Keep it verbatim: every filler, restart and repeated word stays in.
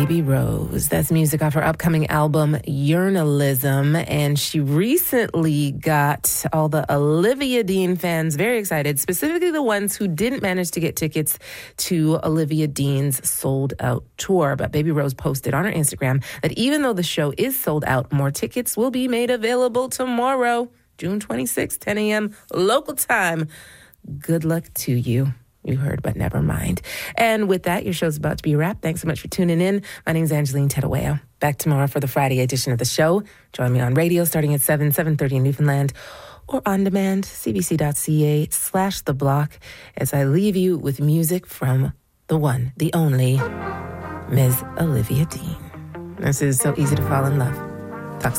Baby Rose. That's music off her upcoming album, Yearnalism. And she recently got all the Olivia Dean fans very excited, specifically the ones who didn't manage to get tickets to Olivia Dean's sold-out tour. But Baby Rose posted on her Instagram that even though the show is sold out, more tickets will be made available tomorrow, June twenty-sixth, ten a.m. local time. Good luck to you. You heard, but never mind. And with that, your show's about to be a wrap. Thanks so much for tuning in. My name's Angeline Tedaweo. Back tomorrow for the Friday edition of the show. Join me on radio starting at seven, seven thirty in Newfoundland, or on demand, cbc.ca slash the block, as I leave you with music from the one, the only, Miz Olivia Dean. This is So Easy to Fall in Love.